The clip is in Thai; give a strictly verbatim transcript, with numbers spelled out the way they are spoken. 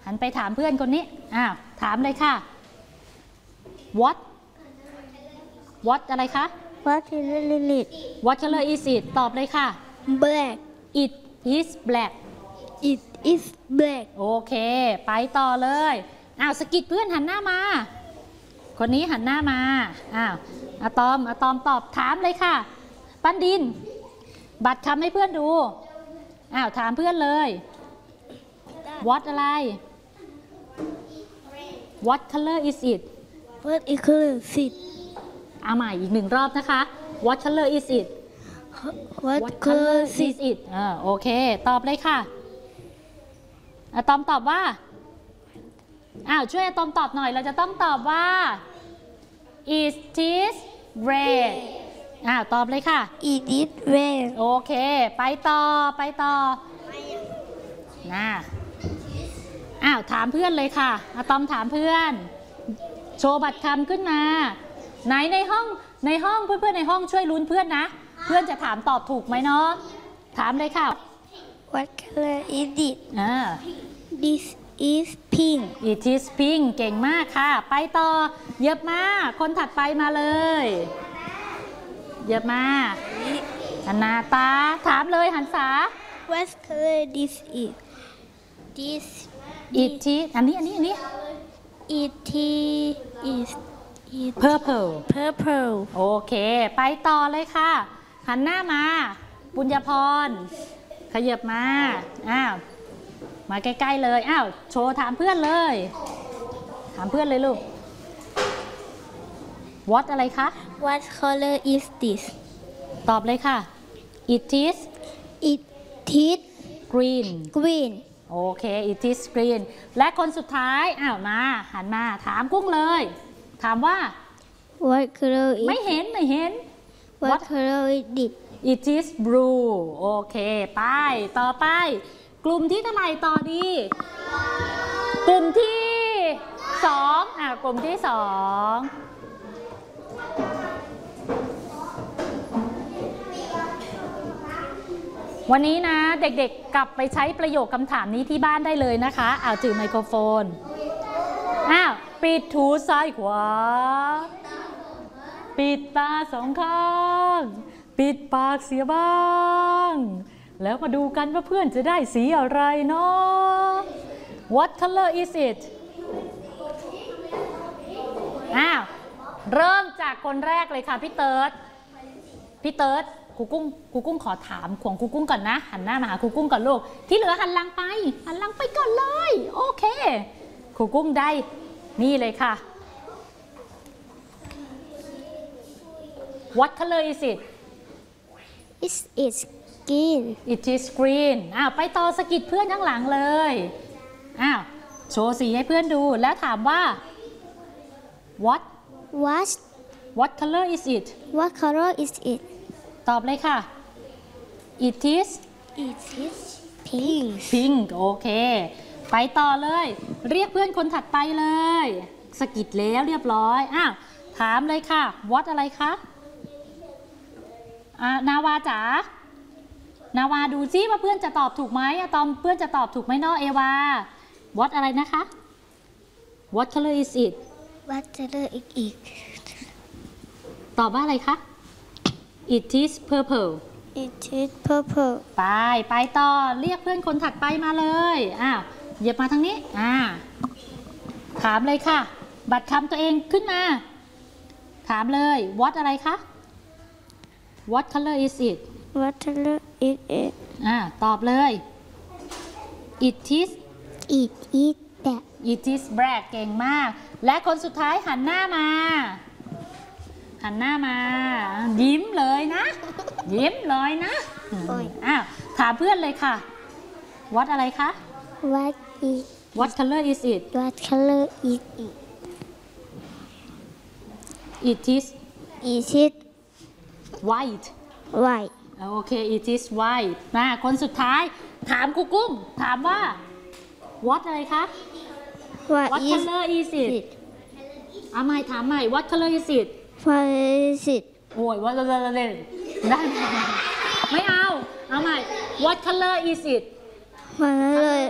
หันไปถามเพื่อนคนนี้อ้าวถามเลยค่ะ what what อะไรคะ What is it? what color is it ตอบเลยค่ะ Black. it is black It is black. โอเคไปต่อเลยอ้าวสกิดเพื่อนหันหน้ามาคนนี้หันหน้ามาอ้าวอะตอมอะตอมตอบถามเลยค่ะปั้นดินบัตรคำให้เพื่อนดูอ้าวถามเพื่อนเลย what อะไร what color is it What is color it? เอาใหม่อีกหนึ่งรอบนะคะ what color is it What, what color color is is it? it อ่าโอเคตอบเลยค่ะอะตอมตอบว่าอ้าวช่วยอะตอมตอบหน่อยเราจะต้องตอบว่า is this red อ้าวตอบเลยค่ะ It is red. โอเคไปต่อไปต่อนะอ้าวถามเพื่อนเลยค่ะอะตอมถามเพื่อนโชว์บัตรคำขึ้นมาไหนในห้องในห้องเพื่อนๆในห้องช่วยลุ้นเพื่อนนะเพื่อนจะถามตอบถูกไหมเนาะถามเลยค่ะ What color is it? อ่า This is pink. it is pink เก่งมากค่ะไปต่อเย็บมาคนถัดไปมาเลยเย็บมาหันหน้าตาถามเลยหันษา What color this is? This it is อันนี้อันนี้อันนี้ it is it purple purple. โอเคไปต่อเลยค่ะหันหน้ามาบุญญพรขยับมาอ้าวมาใกล้ๆเลยอ้าวโชว์ถามเพื่อนเลยถามเพื่อนเลยลูก what อะไรคะ What color is this? ตอบเลยค่ะ it is It is green green. โอเค it is green และคนสุดท้ายอ้าวมาหันมาถามกุ้งเลยถามว่า What color is ไม่เห็นไม่เห็น What, What? color is it? it is blue โอเคไปต่อไปกลุ่มที่เท่าไหร่ต่อดีกลุ่มที่สองอ่ะกลุ่มที่สองวันนี้นะเด็กๆกลับไปใช้ประโยคคำถามนี้ที่บ้านได้เลยนะคะเอาถือไมโครโฟนอ้าวปิดหูซ้ายขวาปิดตาสองข้างปิดปากเสียบ้างแล้วมาดูกันว่าเพื่อนจะได้สีอะไรเนาะ What color is it อ้าวเริ่มจากคนแรกเลยค่ะพี่เติร์ดพี่เติร์ดครูกุ้งครูกุ้งขอถามของครูกุ้งก่อนนะหันหน้ามาหาครูกุ้งก่อนลูกที่เหลือหันหลังไปหันหลังไปก่อนเลยโอเคครูกุ้งได้นี่เลยค่ะ What color is it It is green. It is green อ้าวไปต่อสกิดเพื่อนข้างหลังเลยอ้าวโชว์สีให้เพื่อนดูแล้วถามว่า What What What color is it What color is it? ตอบเลยค่ะ It is It is pink. pink โอเคไปต่อเลยเรียกเพื่อนคนถัดไปเลยสกิดแล้วเรียบร้อยอ้าวถามเลยค่ะ What อะไรคะอ่านาวาจ๋านาวาดูซิว่าเพื่อนจะตอบถูกไหมอะตอมเพื่อนจะตอบถูกไหมเนาะเอวา What อะไรนะคะ What color is it What color is it? ตอบว่าอะไรคะ It is purple It is purple. ไปไปต่อเรียกเพื่อนคนถัดไปมาเลยอ้าวเหยียบมาทางนี้อ่าถามเลยค่ะบัตรคำตัวเองขึ้นมาถามเลย What อะไรคะ What color is it What color is it? อ่าตอบเลย It is It is black. It is black เก่งมากและคนสุดท้ายหันหน้ามาหันหน้ามายิ้มเลยนะยิ้มเลยนะโอ้ยอ้าวถามเพื่อนเลยค่ะ What อะไรคะ What is What color is it What color is it? It is Is it white white? โอเค it is white นะคนสุดท้ายถามครูกุ้งถามว่า What อะไรคะ What What is color is it it? เอาใหม่ถามใหม่ What color is it What is it? โอ้ย What color is it ได้ไหมไม่เอาเอาใหม่ What color is it What color